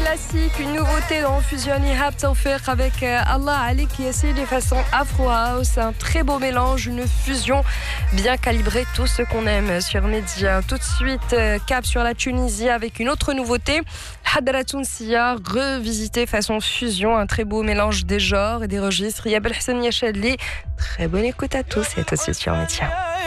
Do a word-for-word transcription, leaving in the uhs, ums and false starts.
classique, une nouveauté dans Fusion Ihab Tawfiq avec Allah Alik Yassir de façon Afro House. Un très beau mélange, une fusion bien calibrée, tout ce qu'on aime sur Média. Tout de suite, cap sur la Tunisie avec une autre nouveauté. Hadra Tounsia, revisité façon fusion, un très beau mélange des genres et des registres. Yabel Hassan Yachadli, très bonne écoute à tous et à tous sur Média.